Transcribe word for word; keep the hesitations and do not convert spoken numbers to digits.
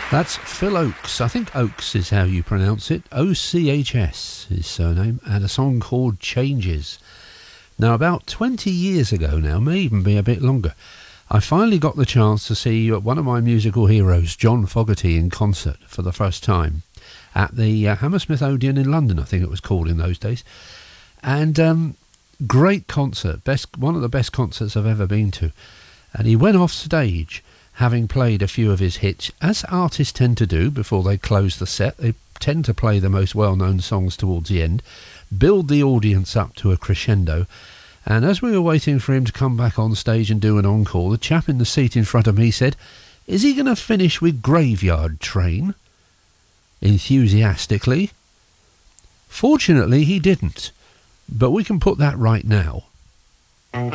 That's Phil Ochs. I think Ochs is how you pronounce it. O C H S, his surname, and a song called Changes. Now, about twenty years ago now, may even be a bit longer, I finally got the chance to see one of my musical heroes, John Fogerty, in concert for the first time at the uh, Hammersmith Odeon in London, I think it was called in those days. And um, great concert, best one of the best concerts I've ever been to. And he went off stage having played a few of his hits, as artists tend to do before they close the set. They tend to play the most well-known songs towards the end, build the audience up to a crescendo, and as we were waiting for him to come back on stage and do an encore, the chap in the seat in front of me said, "Is he going to finish with Graveyard Train?" Enthusiastically. Fortunately, he didn't, but we can put that right now.